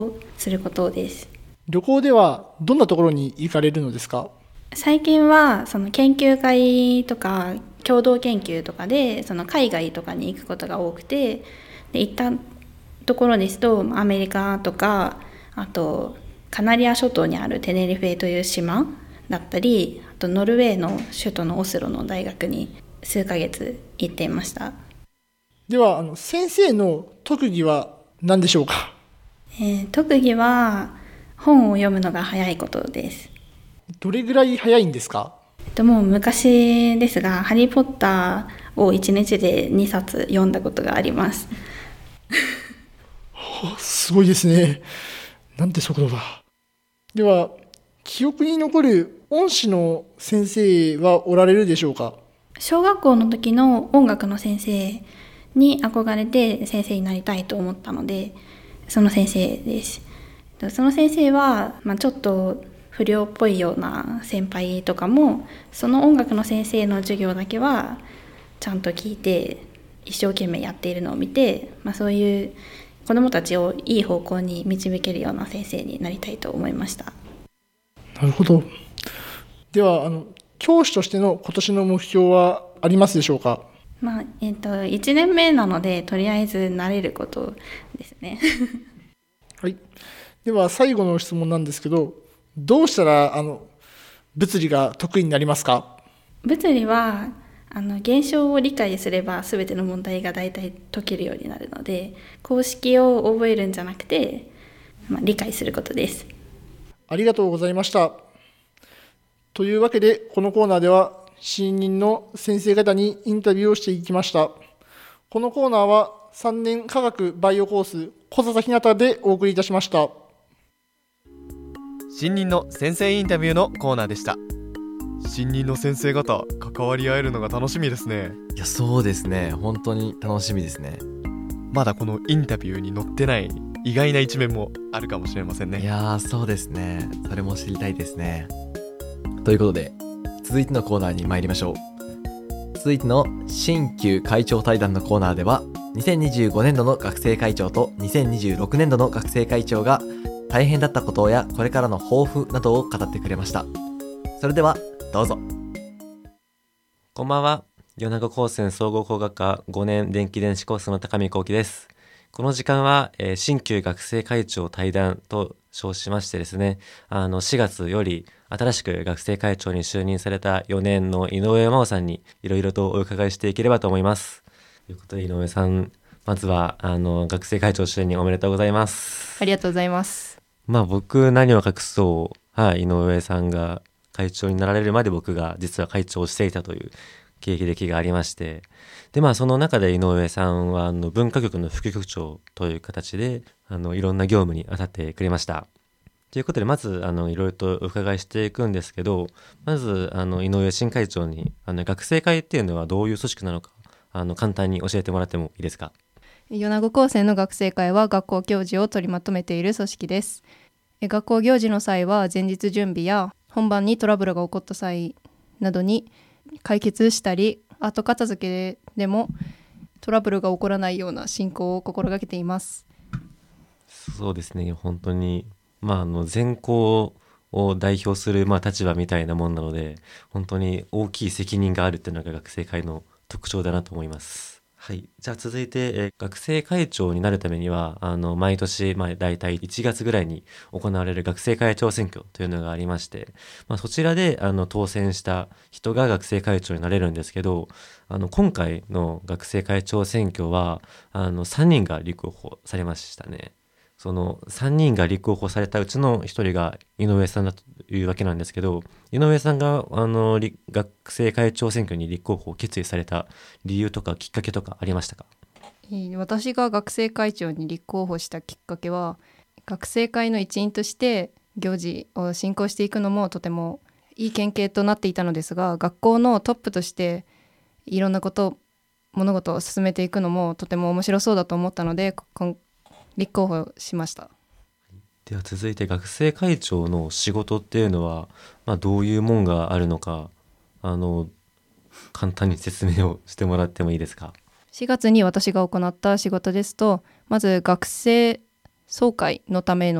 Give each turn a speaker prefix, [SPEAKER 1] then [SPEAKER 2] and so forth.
[SPEAKER 1] することです。
[SPEAKER 2] 旅行ではどんなところに行かれるのですか？
[SPEAKER 1] 最近はその研究会とか共同研究とかでその海外とかに行くことが多くて、で行ったところですとアメリカとか、あとカナリア諸島にあるテネリフェという島だったり、あとノルウェーの首都のオスロの大学に数ヶ月行っていました。
[SPEAKER 2] では先生の特技は何でしょうか？
[SPEAKER 1] 特技は本を読むのが早いことです。
[SPEAKER 2] どれぐらい早いんですか？
[SPEAKER 1] もう昔ですが、ハリー・ポッターを1日で2冊読んだことがあります。
[SPEAKER 2] すごいですね。なんて速度だ。では、記憶に残る恩師の先生はおられるでしょうか？
[SPEAKER 1] 小学校の時の音楽の先生に憧れて先生になりたいと思ったので、その先生です。その先生は、ちょっと不良っぽいような先輩とかも、その音楽の先生の授業だけはちゃんと聞いて一生懸命やっているのを見て、そういう子どもたちをいい方向に導けるような先生になりたいと思いました。
[SPEAKER 2] なるほど。では、教師としての今年の目標はありますでしょうか？
[SPEAKER 1] 1年目なので、とりあえず慣れることですね。
[SPEAKER 2] はい。では、最後の質問なんですけど、どうしたら、物理が得意になりますか？
[SPEAKER 1] 物理は現象を理解すれば全ての問題が大体解けるようになるので、公式を覚えるんじゃなくて、理解することです。
[SPEAKER 2] ありがとうございました。というわけで、このコーナーでは、新任の先生方にインタビューをしていきました。このコーナーは、3年科学バイオコース、小笹ひなたでお送りいたしました。
[SPEAKER 3] 新任の先生インタビューのコーナーでした。新任の先生方、関わり合えるのが楽しみですね。
[SPEAKER 4] いや、そうですね。本当に楽しみですね。
[SPEAKER 3] まだこのインタビューに載ってない意外な一面もあるかもしれませんね。
[SPEAKER 4] いやー、そうですね。それも知りたいですね。ということで、続いてのコーナーに参りましょう。続いての新旧会長対談のコーナーでは、2025年度の学生会長と2026年度の学生会長が大変だったことやこれからの抱負などを語ってくれました。それではどうぞ。
[SPEAKER 5] こんばんは。米子高専総合工学科5年電気電子コースの高見幸喜です。この時間は、新旧学生会長対談と称しましてですね、4月より新しく学生会長に就任された4年の井上真央さんにいろいろとお伺いしていければと思います。ということで井上さん、まずは学生会長就任おめでとうございます。
[SPEAKER 6] ありがとうございます。
[SPEAKER 5] 僕何を隠そう、井上さんが会長になられるまで僕が実は会長をしていたという経歴がありまして、でその中で井上さんは文化局の副局長という形でいろんな業務に当たってくれました。ということでまずいろいろとお伺いしていくんですけど、まず井上新会長に学生会っていうのはどういう組織なのか簡単に教えてもらってもいいですか？
[SPEAKER 6] 米子高専の学生会は学校行事を取りまとめている組織です。学校行事の際は前日準備や本番にトラブルが起こった際などに解決したり、後片付けでもトラブルが起こらないような進行を心がけています。
[SPEAKER 5] そうですね、本当に全校を代表する立場みたいなもんなので、本当に大きい責任があるっていうのが学生会の特徴だなと思います。はい、じゃあ続いて、学生会長になるためには毎年だいたい1月ぐらいに行われる学生会長選挙というのがありまして、そちらで当選した人が学生会長になれるんですけど、今回の学生会長選挙は3人が立候補されましたね。その3人が立候補されたうちの1人が井上さんだというわけなんですけど、井上さんが学生会長選挙に立候補を決意された理由とかきっかけとかありましたか？
[SPEAKER 6] 私が学生会長に立候補したきっかけは、学生会の一員として行事を進行していくのもとてもいい県警となっていたのですが、学校のトップとしていろんな物事を進めていくのもとても面白そうだと思ったので立候補しました。
[SPEAKER 5] では続いて学生会長の仕事っていうのは、どういうもんがあるのか簡単に説明をしてもらってもいいですか？
[SPEAKER 6] 4月に私が行った仕事ですと、まず学生総会のための